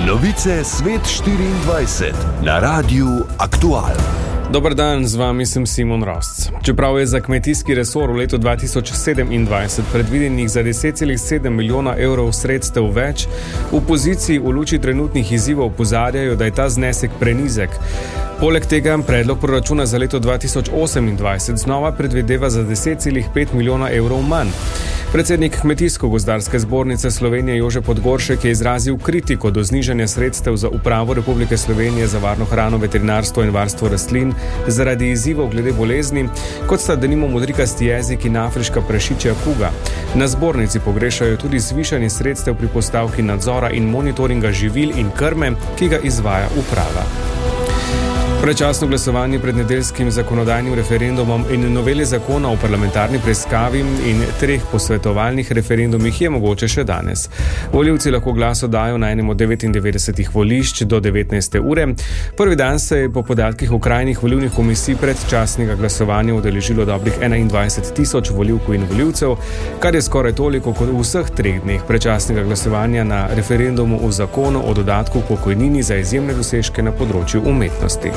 Novice Svet 24 na Radiu Aktual. Dober dan, z vami sem Simon Rosc. Čeprav je za kmetijski resor v letu 2027 predvidenih za 10,7 milijona evrov sredstev več, v opoziciji v luči trenutnih izzivov opozarjajo, da je ta znesek prenizek. Poleg tega predlog proračuna za leto 2028 znova predvideva za 10,5 milijona evrov manj. Predsednik Kmetijsko-gozdarske zbornice Slovenije Jože Podgoršek je izrazil kritiko do znižanja sredstev za Upravo Republike Slovenije za varno hrano, veterinarstvo in varstvo rastlin zaradi izzivov glede bolezni, kot sta denimo modrikasti jezik in afriška prašičja kuga. Na zbornici pogrešajo tudi zvišanje sredstev pri postavki nadzora in monitoringa živil in krme, ki ga izvaja uprava. Predčasno glasovanje pred nedeljskim zakonodajnim referendumom in novele zakona o parlamentarni preiskavi in 3 posvetovalnih referendumih je mogoče še danes. Volivci lahko glas oddajo na enem od 99 volišč do 19. ure. Prvi dan se je po podatkih okrajnih volilnih komisij predčasnega glasovanja udeležilo dobrih 21.000 volivk in volivcev, kar je skoraj toliko kot v vseh 3 dneh predčasnega glasovanja na referendumu o zakonu o dodatku pokojnini za izjemne dosežke na področju umetnosti.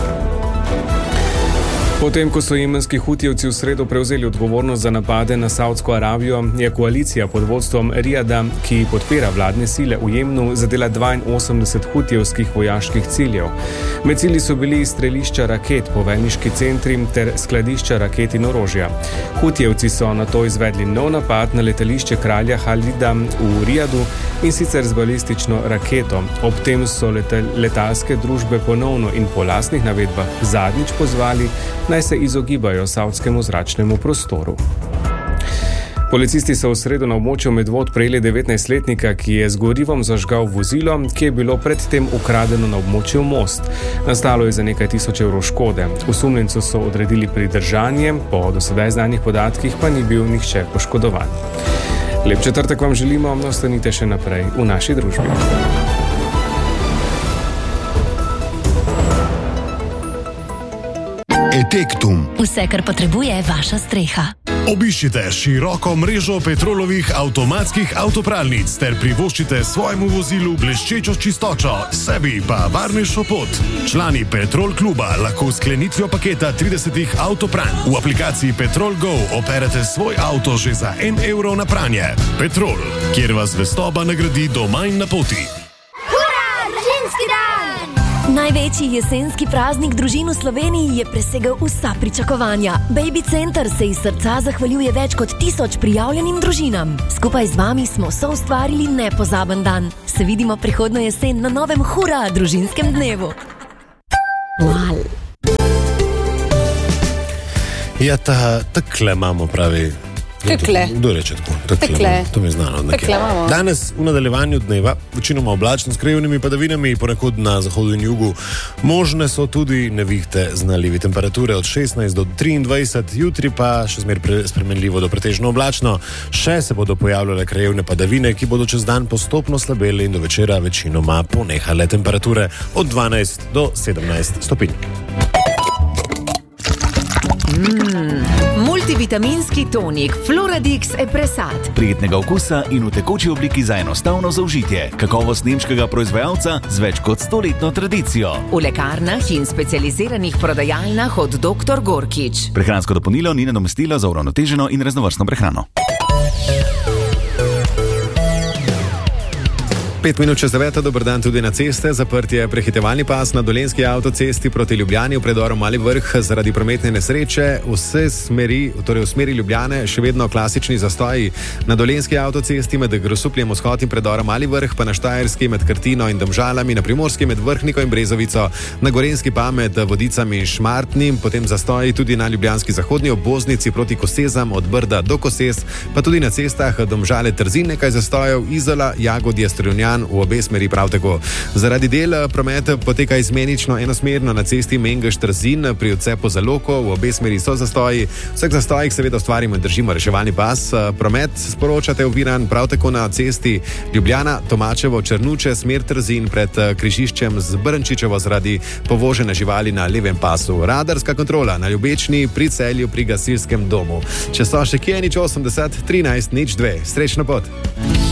Potem, ko so jemenski hutijevci v sredo prevzeli odgovornost za napade na Saudsko Arabijo, je koalicija pod vodstvom Rijada, ki podpira vladne sile v Jemnu, zadela 82 hutijevskih vojaških ciljev. Med cilji so bili strelišča raket, poveljniški centri ter skladišča raket in orožja. Hutijevci so nato izvedli nov napad na letališče kralja Halida v Rijadu in sicer z balistično raketo. Ob tem so letalske družbe ponovno in po lastnih navedbah zadnjič pozvali, naj se izogibajo savdskemu zračnemu prostoru. Policisti so v sredo na območju Medvod prejeli 19-letnika, ki je z gorivom zažgal vozilo, ki je bilo predtem ukradeno na območju Most. Nastalo je za nekaj tisoč evrov škode. Osumljencu so odredili pridržanje, po do sedaj znanih podatkih pa ni bil nihče poškodovan. Lep četrtek vam želimo, ostanite še naprej v naši družbi. Etektum. Vse, kar potrebuje vaša streha. Obiščite široko mrežo Petrolovih avtomatskih avtopralnic ter privoščite svojemu vozilu bleščečo čistočo, sebi pa varnejšo pot. Člani Petrol kluba lahko s sklenitvijo paketa 30 avtopranj v aplikaciji Petrol Go operete svoj avto že za 1 evro na pranje. Petrol, kjer vas zvestoba nagradi doma in na poti. Največji jesenski praznik družin v Sloveniji je presegel vsa pričakovanja. Baby Center se iz srca zahvaljuje več kot 1000 prijavljenim družinam. Skupaj z vami smo soustvarili nepozaben dan. Se vidimo prihodnjo jesen na novem Hura družinskem dnevu. Wow. Ja, takle imamo pravi. Tekle. Kdo reče tako? Tekle. To mi je znano. Danes v nadaljevanju dneva, večinoma oblačno s krajevnimi padavinami, ponekod na zahodu in jugu. Možne so tudi nevihte z nalivi, temperature od 16 do 23, jutri pa še zmer spremenljivo do pretežno oblačno. Še se bodo pojavljale krajevne padavine, ki bodo čez dan postopno slabele in do večera večinoma ponehale, temperature od 12 do 17 stopinj. Multivitaminski tonik Floradix Epresat. Prijetnega okusa in v tekoči obliki za enostavno zaužitje. Kakovost nemškega proizvajalca z več kot 100-letno tradicijo. V lekarnah in specializiranih prodajalnah od Dr. Gorkič. Prehransko dopolnilo ni nadomestilo za uravnoteženo in raznovrstno prehrano. 5 minut čez 9, dober dan tudi na ceste. Zaprt je prehitevalni pas na Dolenjski avtocesti proti Ljubljani v predoru Mali Vrh zaradi prometne nesreče. Vse smeri, torej v smeri Ljubljane, še vedno klasični zastoji. Na Dolenjski avtocesti med Grosupljem vzhod in predorom Mali Vrh, pa na Štajerski med Krtino in Domžalami, na Primorski med Vrhniko in Brezovico, na Gorenjski pa med Vodicami in Šmartnim, potem zastoji tudi na ljubljanski zahodni obvoznici proti Kosezam od Brda do Koses, pa tudi na cestah Domžale Trzin nekaj zastojev, Izola, Jagodje, Strunjan v obe smeri prav tako. Zaradi del promet poteka izmenično enosmerno na cesti Mengeš-Trzin pri odcepu za Loko, v obe smeri so zastoji. Vseh zastojih seveda ustvarimo in držimo reševalni pas. Promet sporočate oviran prav tako na cesti Ljubljana, Tomačevo, Črnuče, smer Trzin pred križiščem z Brnčičevo zaradi povožene živali na levem pasu. Radarska kontrola na Ljubečni pri Celju pri gasilskem domu. Če so še kje, 80 13 02. Srečno pot!